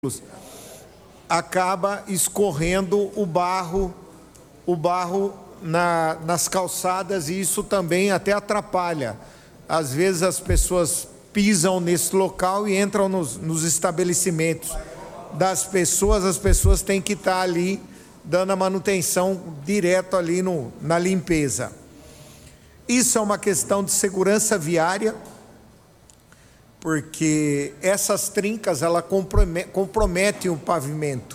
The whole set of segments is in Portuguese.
acaba escorrendo o barro nas calçadas, e isso também até atrapalha. Às vezes as pessoas pisam nesse local e entram nos estabelecimentos das pessoas, as pessoas têm que estar ali dando a manutenção direto ali na limpeza. Isso é uma questão de segurança viária, porque essas trincas ela comprometem o pavimento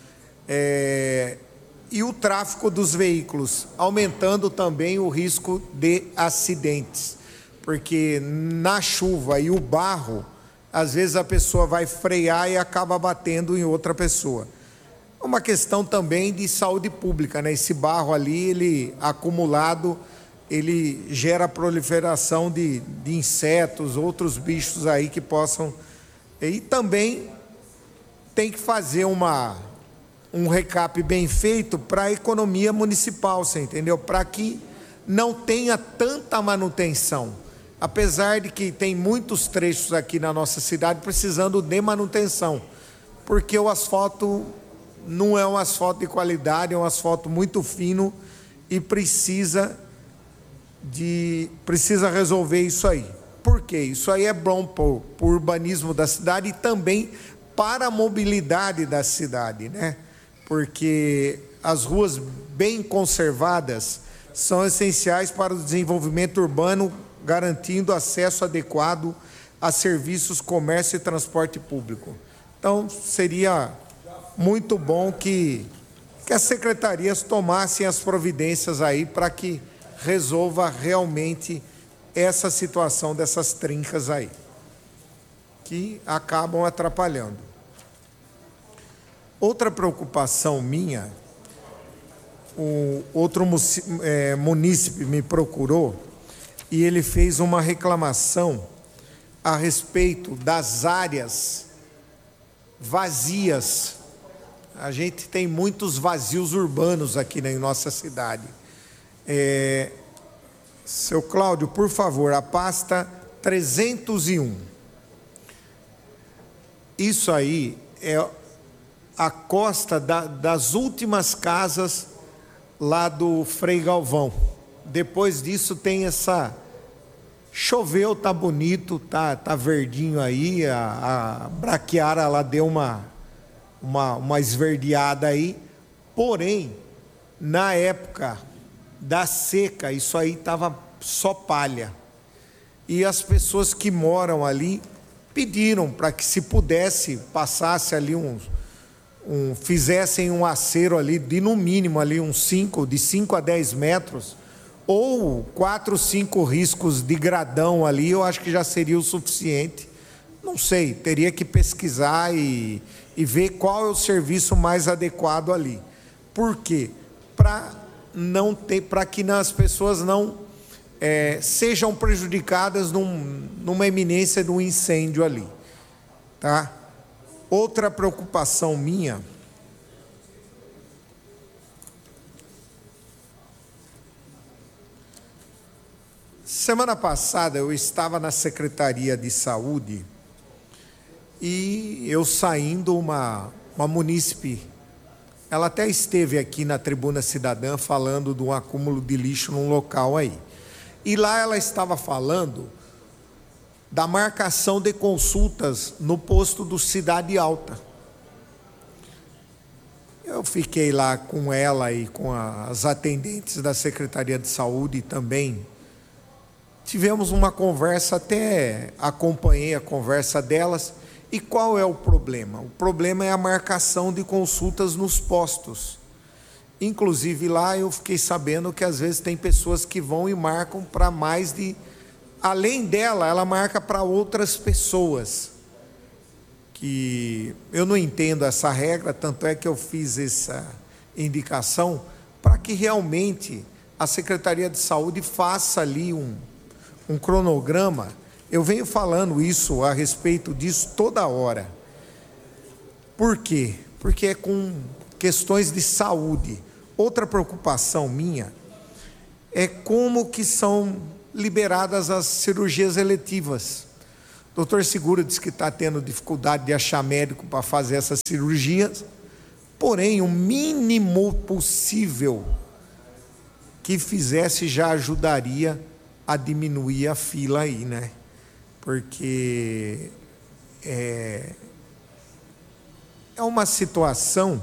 e o tráfego dos veículos, aumentando também o risco de acidentes, porque na chuva e o barro, às vezes a pessoa vai frear e acaba batendo em outra pessoa. É uma questão também de saúde pública, né? Esse barro ali, ele acumulado, ele gera proliferação de insetos, outros bichos aí que possam... E também tem que fazer um recap bem feito para a economia municipal, você entendeu? Para que não tenha tanta manutenção. Apesar de que tem muitos trechos aqui na nossa cidade precisando de manutenção, porque o asfalto não é um asfalto de qualidade, é um asfalto muito fino e precisa resolver isso aí. Por quê? Isso aí é bom para o urbanismo da cidade e também para a mobilidade da cidade, né? Porque as ruas bem conservadas são essenciais para o desenvolvimento urbano, garantindo acesso adequado a serviços, comércio e transporte público. Então, seria muito bom que as secretarias tomassem as providências aí para que resolva realmente essa situação dessas trincas aí, que acabam atrapalhando. Outra preocupação minha, outro munícipe me procurou e ele fez uma reclamação a respeito das áreas vazias. A gente tem muitos vazios urbanos aqui em nossa cidade. Seu Cláudio, por favor, a pasta 301. Isso aí é a costa das últimas casas lá do Frei Galvão. Depois disso tem choveu, tá bonito, tá verdinho aí, a braquiara lá deu uma esverdeada aí, porém, na época da seca, isso aí estava só palha, e as pessoas que moram ali pediram para que, se pudesse, passasse ali fizessem um acero ali de no mínimo ali de 5 a 10 metros, ou 4, 5 riscos de gradão ali, eu acho que já seria o suficiente. Não sei, teria que pesquisar e ver qual é o serviço mais adequado ali. Por quê? Para que as pessoas não sejam prejudicadas numa iminência de um incêndio ali, tá? Outra preocupação minha semana passada eu estava na Secretaria de Saúde e eu saindo, uma munícipe, ela até esteve aqui na Tribuna Cidadã falando de um acúmulo de lixo num local aí. E lá ela estava falando da marcação de consultas no posto do Cidade Alta. Eu fiquei lá com ela e com as atendentes da Secretaria de Saúde também. Tivemos uma conversa, até acompanhei a conversa delas. E qual é o problema? O problema é a marcação de consultas nos postos. Inclusive lá eu fiquei sabendo que às vezes tem pessoas que vão e marcam para mais de... Além dela, ela marca para outras pessoas. Que eu não entendo essa regra, tanto é que eu fiz essa indicação para que realmente a Secretaria de Saúde faça ali um cronograma. Eu venho falando isso, a respeito disso toda hora. Por quê? Porque é com questões de saúde. Outra preocupação minha é como que são liberadas as cirurgias eletivas. O doutor Seguro disse que está tendo dificuldade de achar médico para fazer essas cirurgias, porém o mínimo possível que fizesse já ajudaria a diminuir a fila aí, né? Porque é uma situação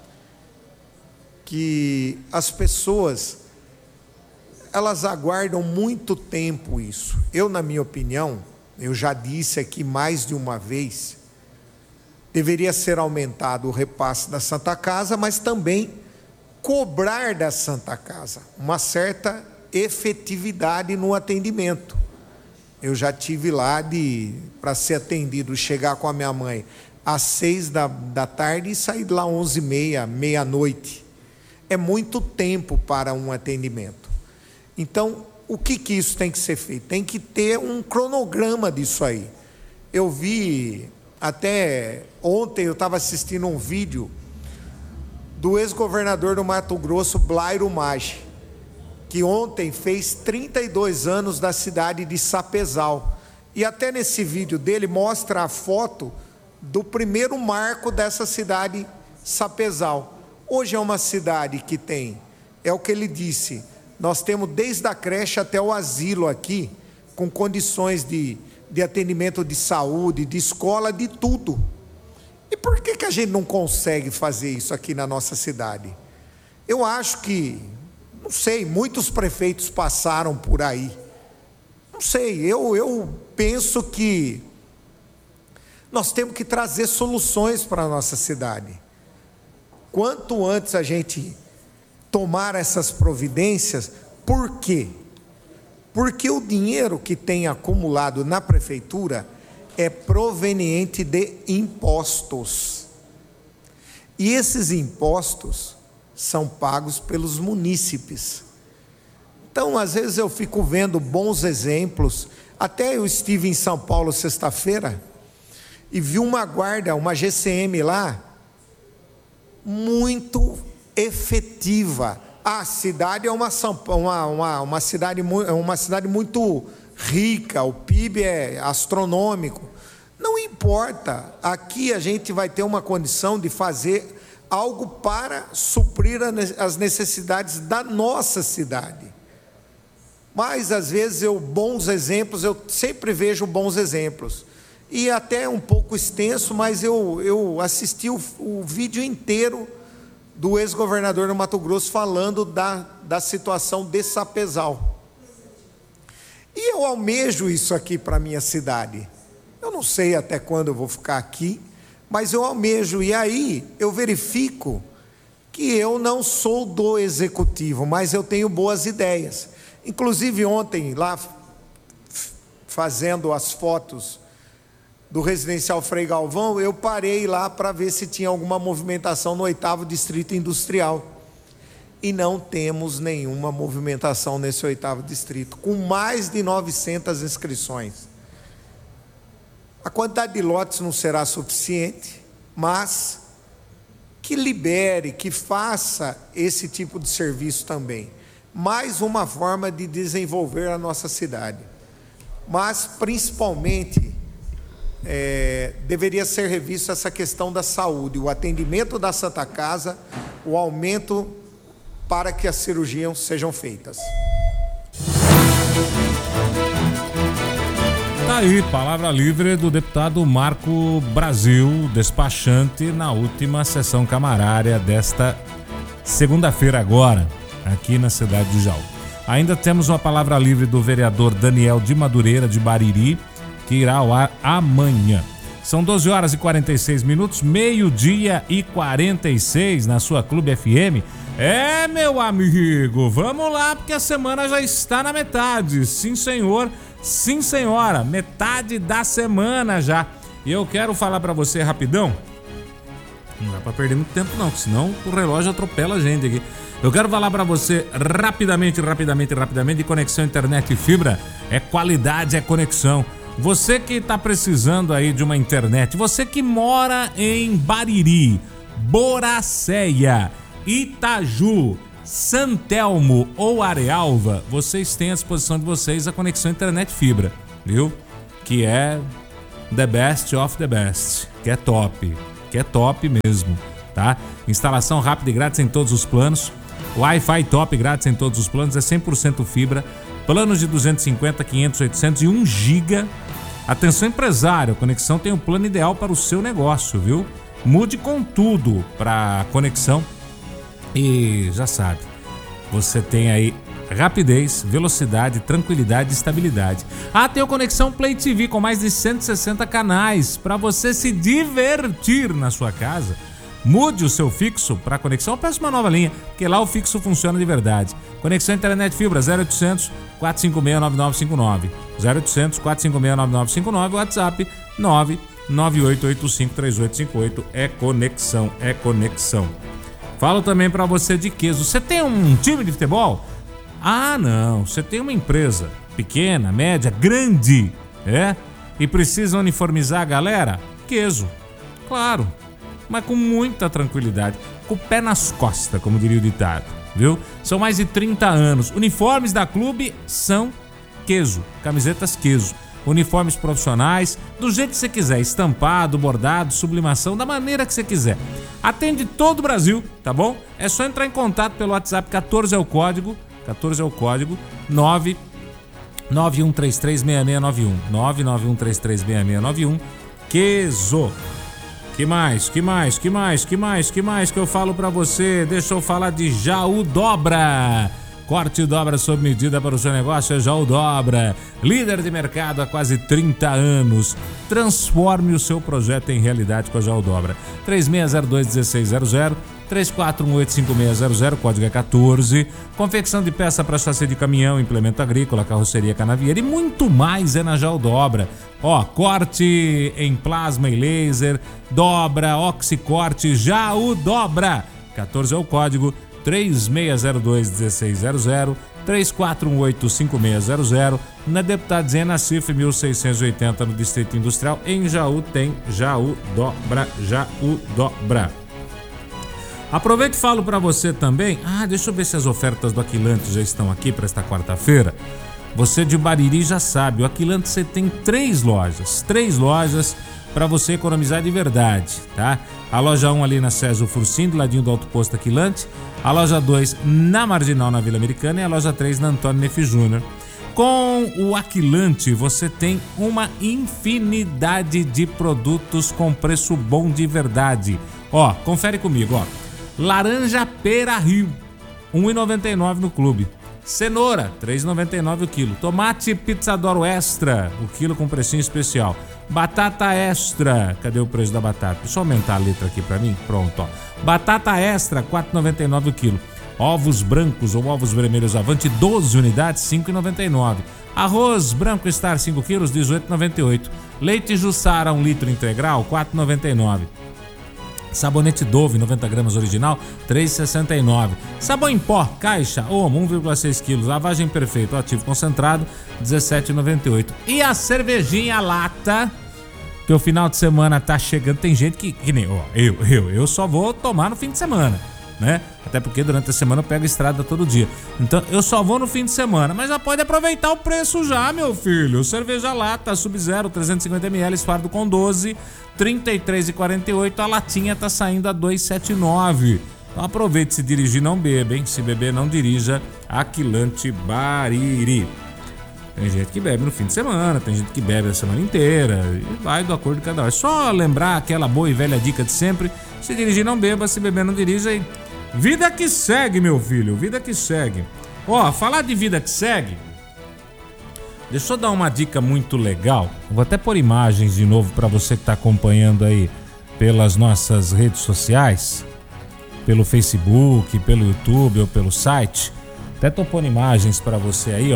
que as pessoas, elas aguardam muito tempo isso. Eu, na minha opinião, eu já disse aqui mais de uma vez, deveria ser aumentado o repasse da Santa Casa, mas também cobrar da Santa Casa uma certa efetividade no atendimento. Eu já tive lá para ser atendido, chegar com a minha mãe às 6 da tarde e sair de lá 11h30, meia-noite. É muito tempo para um atendimento. Então, o que isso tem que ser feito? Tem que ter um cronograma disso aí. Eu vi, até ontem eu estava assistindo um vídeo do ex-governador do Mato Grosso, Blairo Maggi, que ontem fez 32 anos da cidade de Sapezal. E até nesse vídeo dele mostra a foto do primeiro marco dessa cidade, Sapezal. Hoje é uma cidade que tem, é o que ele disse, nós temos desde a creche até o asilo aqui, com condições de atendimento de saúde, de escola, de tudo. E por que a gente não consegue fazer isso aqui na nossa cidade? Eu acho que, não sei, muitos prefeitos passaram por aí. Não sei, eu penso que nós temos que trazer soluções para a nossa cidade. Quanto antes a gente tomar essas providências, por quê? Porque o dinheiro que tem acumulado na prefeitura é proveniente de impostos. E esses impostos são pagos pelos munícipes. Então, às vezes eu fico vendo bons exemplos. Até eu estive em São Paulo sexta-feira e vi uma guarda, uma GCM lá, muito efetiva. A cidade é uma cidade muito rica, o PIB é astronômico. Não importa, aqui a gente vai ter uma condição de fazer algo para suprir as necessidades da nossa cidade. Mas às vezes eu sempre vejo bons exemplos. E até um pouco extenso, mas eu assisti o vídeo inteiro do ex-governador do Mato Grosso falando da situação de Sapezal. E eu almejo isso aqui para a minha cidade. Eu não sei até quando eu vou ficar aqui, mas eu almejo. E aí eu verifico que eu não sou do executivo, mas eu tenho boas ideias. Inclusive ontem, lá fazendo as fotos do residencial Frei Galvão, eu parei lá para ver se tinha alguma movimentação no 8º Distrito Industrial. E não temos nenhuma movimentação nesse 8º Distrito, com mais de 900 inscrições. A quantidade de lotes não será suficiente, mas que libere, que faça esse tipo de serviço também. Mais uma forma de desenvolver a nossa cidade. Mas, principalmente, deveria ser revista essa questão da saúde, o atendimento da Santa Casa, o aumento para que as cirurgias sejam feitas. Tá aí, palavra livre do deputado Marco Brasil, despachante na última sessão camarária desta segunda-feira agora, aqui na cidade de Jaú. Ainda temos uma palavra livre do vereador Daniel de Madureira, de Bariri, que irá ao ar amanhã. São 12 horas e 46 minutos, meio-dia e 46 na sua Clube FM. Meu amigo, vamos lá, porque a semana já está na metade. Sim, senhor, sim, senhora, metade da semana já. E eu quero falar para você rapidão. Não dá para perder muito tempo não, senão o relógio atropela a gente aqui. Eu quero falar para você rapidamente, de conexão internet e fibra. É qualidade, é conexão. Você que está precisando aí de uma internet, você que mora em Bariri, Boracéia, Itaju, Santelmo ou Arealva, vocês têm à disposição de vocês a conexão internet fibra, viu? Que é the best of the best, que é top mesmo, tá? Instalação rápida e grátis em todos os planos, Wi-Fi top grátis em todos os planos, é 100% fibra, planos de 250, 500, 800 e 1 GB. Atenção empresário, a Conexão tem o plano ideal para o seu negócio, viu? Mude com tudo para Conexão e já sabe, você tem aí rapidez, velocidade, tranquilidade e estabilidade. Tem o Conexão Play TV com mais de 160 canais para você se divertir na sua casa. Mude o seu fixo para Conexão, peça uma nova linha, porque lá o fixo funciona de verdade. Conexão Internet Fibra 0800 456 9959, 0800 456 9959, WhatsApp 998853858. É Conexão. Falo também para você de queso. Você tem um time de futebol? Não, você tem uma empresa pequena, média, grande, e precisa uniformizar a galera? Queso, claro, mas com muita tranquilidade, com o pé nas costas, como diria o ditado, viu? São mais de 30 anos. Uniformes da Clube são queso, camisetas queso. Uniformes profissionais, do jeito que você quiser, estampado, bordado, sublimação, da maneira que você quiser. Atende todo o Brasil, tá bom? É só entrar em contato pelo WhatsApp, 14 é o código, 991336691, 991336691, queso. Que mais que eu falo pra você? Deixa eu falar de Jaú Dobra. Corte e dobra sob medida para o seu negócio é Jaú Dobra. Líder de mercado há quase 30 anos. Transforme o seu projeto em realidade com a Jaú Dobra. 3602-1600, 3418-5600, código é 14. Confecção de peça para chassi de caminhão, implemento agrícola, carroceria canavieira e muito mais é na Jaú Dobra. Corte em plasma e laser, dobra, oxicorte, Jaú Dobra. 14 é o código, 3602-1600, 3418-5600, na Deputado Zena Cif 1680, no Distrito Industrial. Em Jaú tem Jaú Dobra. Aproveito e falo para você também, deixa eu ver se as ofertas do Aquilante já estão aqui para esta quarta-feira. Você de Bariri já sabe, o Aquilante você tem três lojas para você economizar de verdade, tá? A loja 1 ali na César Fursim, do ladinho do Alto Posto Aquilante, a loja 2 na Marginal, na Vila Americana, e a loja 3 na Antônio Neff Júnior. Com o Aquilante você tem uma infinidade de produtos com preço bom de verdade. Confere comigo, laranja pera Rio, R$1,99 no clube. Cenoura, R$3,99 o quilo. Tomate Pizzadoro Extra, o quilo com precinho especial. Batata Extra, cadê o preço da batata? Deixa eu aumentar a letra aqui pra mim, pronto, Batata Extra, R$4,99 o quilo. Ovos brancos ou ovos vermelhos Avante, 12 unidades, R$5,99. Arroz branco Star, 5 quilos, R$18,98. Leite Jussara, 1 litro integral, R$4,99. Sabonete Dove, 90 gramas original, R$3,69. Sabão em pó, caixa, Omo, 1,6 kg. Lavagem perfeita, ativo concentrado, R$17,98. E a cervejinha lata, que o final de semana tá chegando. Tem gente que nem eu só vou tomar no fim de semana, né? Até porque durante a semana eu pego estrada todo dia. Então eu só vou no fim de semana. Mas já pode aproveitar o preço já, meu filho. Cerveja lata, Sub-Zero, 350ml, fardo com 12, R$33,48. A latinha tá saindo a R$2,79. Então aproveite, se dirigir não beba, hein? Se beber não dirija. Aquilante Bariri. Tem gente que bebe no fim de semana, tem gente que bebe a semana inteira, e vai do acordo de cada um. É só lembrar aquela boa e velha dica de sempre: se dirigir não beba, se beber não dirija. E vida que segue, meu filho, vida que segue. Falar de vida que segue, deixa eu dar uma dica muito legal. Vou até pôr imagens de novo para você que está acompanhando aí pelas nossas redes sociais, pelo Facebook, pelo YouTube ou pelo site. Até tô pondo imagens para você aí,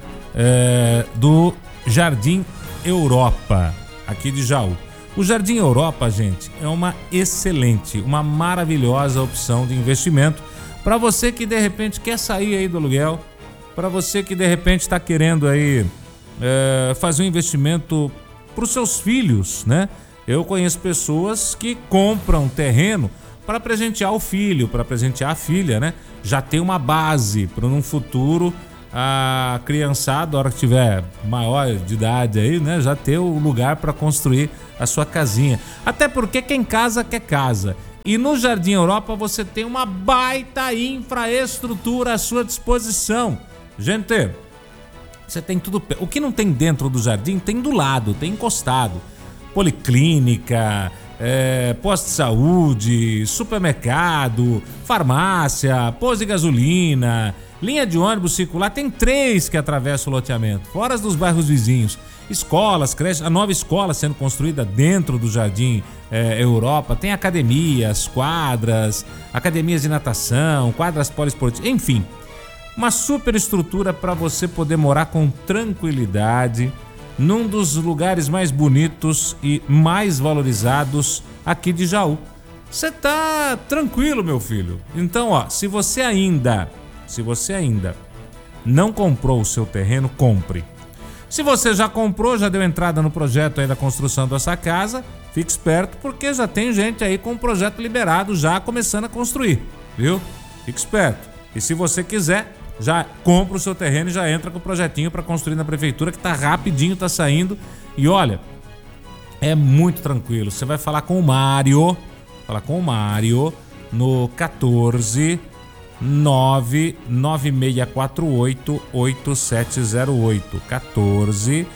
do Jardim Europa, aqui de Jaú. O Jardim Europa, gente, é uma excelente, uma maravilhosa opção de investimento para você que de repente quer sair aí do aluguel, para você que de repente está querendo aí fazer um investimento para os seus filhos, né? Eu conheço pessoas que compram terreno para presentear o filho, para presentear a filha, né? Já tem uma base para num futuro a criançada, a hora que tiver maior de idade aí, né, já ter o lugar para construir a sua casinha. Até porque quem casa quer casa. E no Jardim Europa você tem uma baita infraestrutura à sua disposição. Gente, você tem tudo. O que não tem dentro do jardim tem do lado, tem encostado. Policlínica, posto de saúde, supermercado, farmácia, posto de gasolina, linha de ônibus circular. Tem 3 que atravessam o loteamento, fora as dos bairros vizinhos. Escolas, creches, a nova escola sendo construída dentro do Jardim Europa. Tem academias, quadras, academias de natação, quadras poliesportivas, enfim. Uma super estrutura para você poder morar com tranquilidade num dos lugares mais bonitos e mais valorizados aqui de Jaú. Você tá tranquilo, meu filho? Então, ó, se você ainda não comprou o seu terreno, compre. Se você já comprou, já deu entrada no projeto aí da construção da sua casa, fique esperto, porque já tem gente aí com o projeto liberado, já começando a construir, viu? Fique esperto. E se você quiser, já compra o seu terreno e já entra com o projetinho para construir na prefeitura, que tá rapidinho, tá saindo. E olha, é muito tranquilo. Você vai falar com o Mário, no 14 99648 8708. 14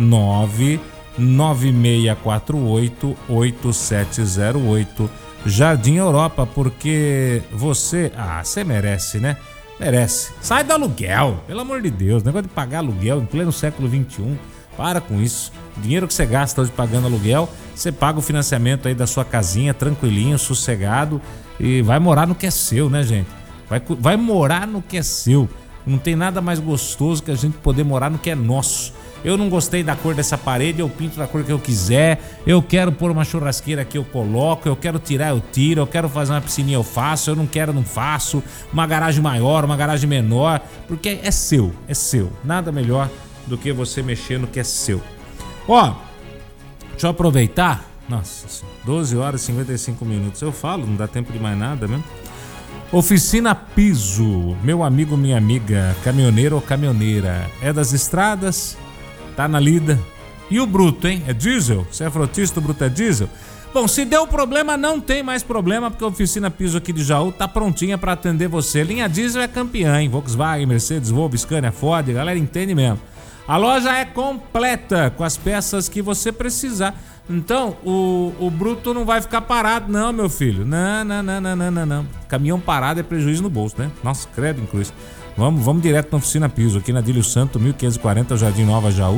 99648 8708. Jardim Europa, porque você merece, né? Merece. Sai do aluguel, pelo amor de Deus. Negócio de pagar aluguel em pleno século XXI. Para com isso. O dinheiro que você gasta hoje pagando aluguel, você paga o financiamento aí da sua casinha, tranquilinho, sossegado, e vai morar no que é seu, né, gente? Vai morar no que é seu. Não tem nada mais gostoso que a gente poder morar no que é nosso. Eu não gostei da cor dessa parede, eu pinto da cor que eu quiser. Eu quero pôr uma churrasqueira aqui, eu coloco. Eu quero tirar, eu tiro. Eu quero fazer uma piscininha, eu faço. Eu não quero, não faço. Uma garagem maior, uma garagem menor. Porque é seu, é seu. Nada melhor do que você mexer no que é seu. Ó, deixa eu aproveitar. Nossa, 12 horas e 55 minutos. Eu falo, não dá tempo de mais nada mesmo. Oficina Piso, meu amigo, minha amiga, caminhoneiro ou caminhoneira. É das estradas? Tá na lida. E o bruto, hein? É diesel? Você é frotista, o bruto é diesel? Bom, se deu problema, não tem mais problema, porque a Oficina Piso aqui de Jaú tá prontinha para atender você. Linha diesel é campeã, hein? Volkswagen, Mercedes, Volvo, Scania, Ford, a galera entende mesmo. A loja é completa, com as peças que você precisar. Então, o bruto não vai ficar parado, não, meu filho. Não. Caminhão parado é prejuízo no bolso, né? Nossa, credo em cruz. Vamos direto na Oficina Piso, aqui na Adílio Santo, 1540, Jardim Nova, Jaú.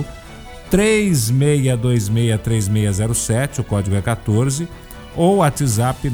36263607, o código é 14. Ou WhatsApp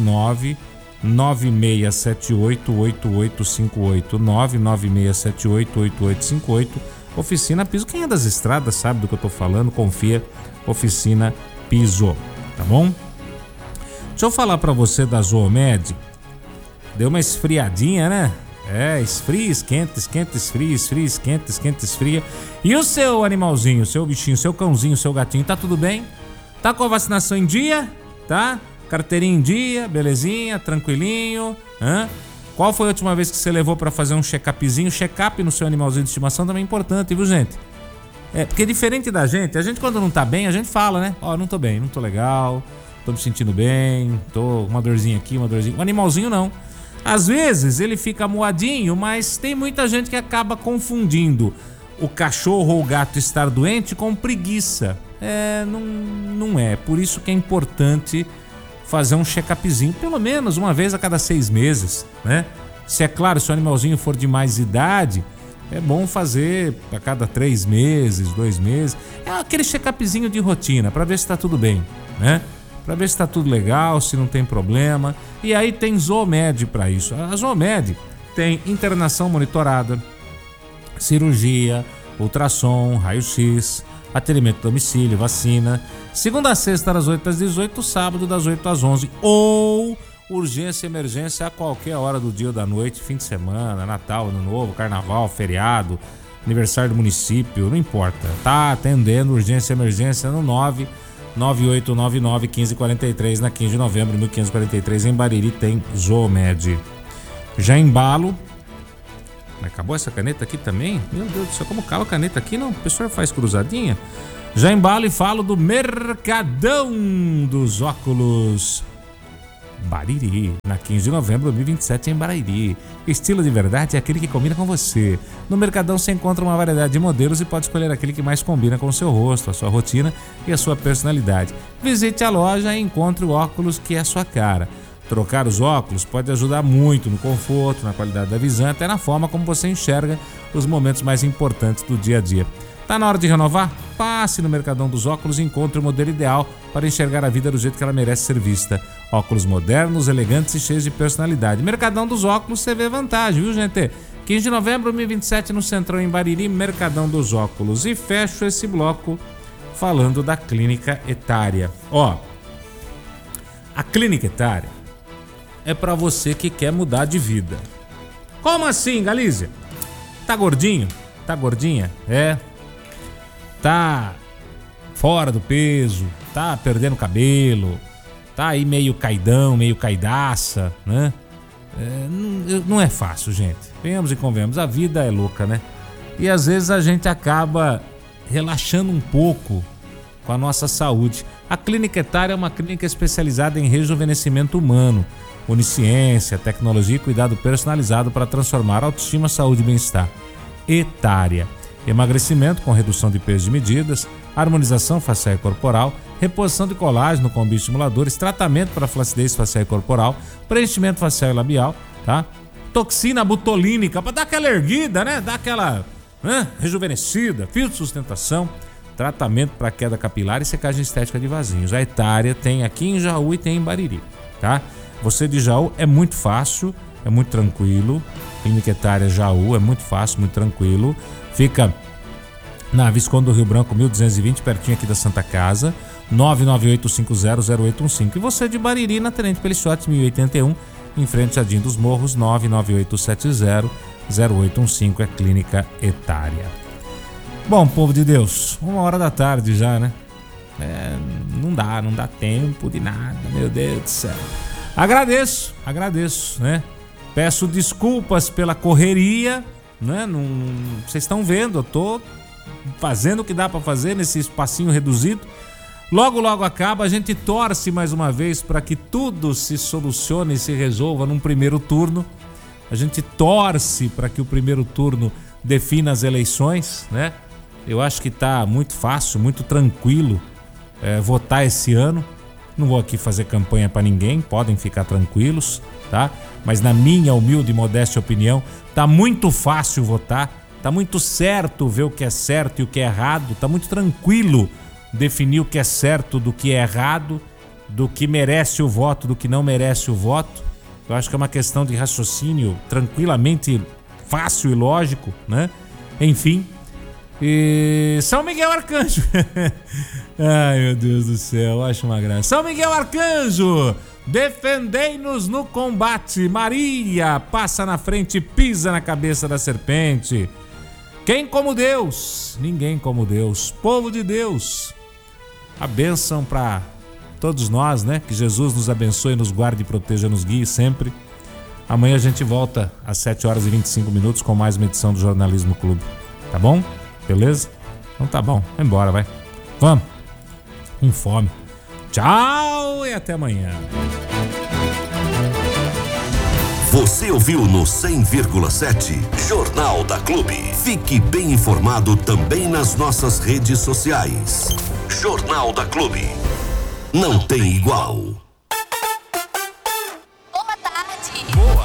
996788858. 996788858. Oficina Piso. Quem é das estradas sabe do que eu tô falando, confia. Oficina Piso, tá bom? Deixa eu falar pra você da Zoomed. Deu uma esfriadinha, né? Esfria, esquenta, esfria, esquenta, esfria. E o seu animalzinho, seu bichinho, seu cãozinho, seu gatinho, tá tudo bem? Tá com a vacinação em dia? Tá? Carteirinha em dia, belezinha, tranquilinho? Qual foi a última vez que você levou pra fazer um check-upzinho? Check-up no seu animalzinho de estimação também é importante, viu, gente? Porque diferente da gente, a gente quando não tá bem, a gente fala, né? Não tô bem, não tô legal, tô me sentindo bem, tô uma dorzinha aqui, uma dorzinha. O animalzinho não. Às vezes ele fica moadinho, mas tem muita gente que acaba confundindo o cachorro ou o gato estar doente com preguiça. Não é. Por isso que é importante fazer um check-upzinho, pelo menos uma vez a cada 6 meses, né? Se é claro, se o animalzinho for de mais idade, é bom fazer a cada 3 meses, 2 meses. É aquele check-upzinho de rotina, para ver se tá tudo bem, né? Para ver se tá tudo legal, se não tem problema. E aí tem Zoomed para isso. A Zoomed tem internação monitorada, cirurgia, ultrassom, raio-x, atendimento a domicílio, vacina. Segunda a sexta das 8 às 18, sábado das 8 às 11. Ou urgência e emergência a qualquer hora do dia ou da noite, fim de semana, Natal, Ano Novo, Carnaval, feriado, aniversário do município, não importa. Tá atendendo urgência e emergência no 99899-1543, na 15 de novembro de 1543, em Bariri tem Zoomed. Já embalo, Acabou essa caneta aqui também? Meu Deus do céu, como cala a caneta aqui? Não, o pessoal faz cruzadinha. Já embalo e falo do Mercadão dos Óculos Bariri, na 15 de novembro de 2027 em Bariri. Estilo de verdade é aquele que combina com você. No Mercadão você encontra uma variedade de modelos e pode escolher aquele que mais combina com o seu rosto, a sua rotina e a sua personalidade. Visite a loja e encontre o óculos que é a sua cara. Trocar os óculos pode ajudar muito no conforto, na qualidade da visão, até na forma como você enxerga os momentos mais importantes do dia a dia. Tá na hora de renovar? Passe no Mercadão dos Óculos e encontre o modelo ideal para enxergar a vida do jeito que ela merece ser vista. Óculos modernos, elegantes e cheios de personalidade. Mercadão dos Óculos, você vê vantagem, viu, gente? 15 de novembro de 2027 no Centrão em Bariri, Mercadão dos Óculos. E fecho esse bloco falando da Clínica Etária. Ó, a Clínica Etária é para você que quer mudar de vida. Como assim, Galícia? Tá gordinho? Tá gordinha? Tá fora do peso, tá perdendo cabelo, tá aí meio caidão, meio caidaça, né? Não é fácil, gente. Venhamos e convenhamos, a vida é louca, né? E às vezes a gente acaba relaxando um pouco com a nossa saúde. A Clínica Etária é uma clínica especializada em rejuvenescimento humano, onisciência, tecnologia e cuidado personalizado para transformar autoestima, saúde e bem-estar. Etária. Emagrecimento com redução de peso e medidas, harmonização facial e corporal, reposição de colágeno com bioestimuladores, tratamento para flacidez facial e corporal, preenchimento facial e labial, tá? Toxina butolínica para dar aquela erguida, né? Dar aquela rejuvenescida, fio de sustentação, tratamento para queda capilar e secagem estética de vasinhos. A Etária tem aqui em Jaú e tem em Bariri, tá? Você de Jaú é muito fácil, é muito tranquilo. Clínica Etária Jaú é muito fácil, muito tranquilo. Fica na Visconde do Rio Branco, 1220, pertinho aqui da Santa Casa, 998500815. E você de Bariri, na Tenente Peliçotti, 1081, em frente a Jardim dos Morros, 998700815, é Clínica Etária. Bom, povo de Deus, 1h já, né? Não dá tempo de nada, meu Deus do céu. Agradeço, né? Peço desculpas pela correria, né? Vocês estão vendo, eu tô fazendo o que dá para fazer nesse espacinho reduzido. Logo acaba, a gente torce mais uma vez para que tudo se solucione e se resolva num primeiro turno. A gente torce para que o primeiro turno defina as eleições, né? Eu acho que tá muito fácil, muito tranquilo votar esse ano. Não vou aqui fazer campanha para ninguém, podem ficar tranquilos, tá? Mas na minha humilde e modesta opinião, tá muito fácil votar, tá muito certo ver o que é certo e o que é errado, tá muito tranquilo definir o que é certo do que é errado, do que merece o voto, do que não merece o voto. Eu acho que é uma questão de raciocínio tranquilamente fácil e lógico, né? Enfim, e São Miguel Arcanjo. Ai, meu Deus do céu, acho uma graça. São Miguel Arcanjo, defendei-nos no combate. Maria, passa na frente e pisa na cabeça da serpente. Quem como Deus? Ninguém como Deus. Povo de Deus, a bênção para todos nós, né? Que Jesus nos abençoe, nos guarde, proteja, nos guie sempre. Amanhã a gente volta às 7h25 com mais uma edição do Jornalismo Clube. Tá bom? Beleza? Então tá bom, vai embora, vai. Vamos. Com fome. Tchau e até amanhã. Você ouviu no 100,7 Jornal da Clube. Fique bem informado também nas nossas redes sociais. Jornal da Clube. Não tem igual. Boa tarde. Boa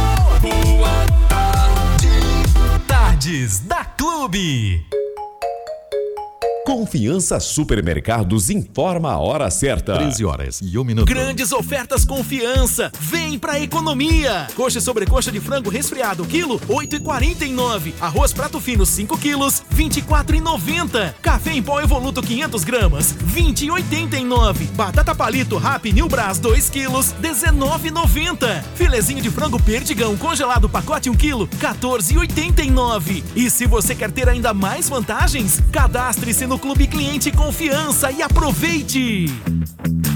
tarde. Tardes da Clube. Confiança Supermercados informa a hora certa. 13h01. Grandes ofertas Confiança. Vem pra economia. Coxa e sobrecoxa de frango resfriado, quilo, 8,49. Arroz prato fino, 5 quilos, 24,90. Café em pó Evoluto, 500 gramas, 20,89. Batata palito Rap New Brás, 2 quilos, 19,90. Filezinho de frango perdigão congelado, pacote 1 quilo, 14,89. E se você quer ter ainda mais vantagens, cadastre-se no Clube Cliente Confiança e aproveite!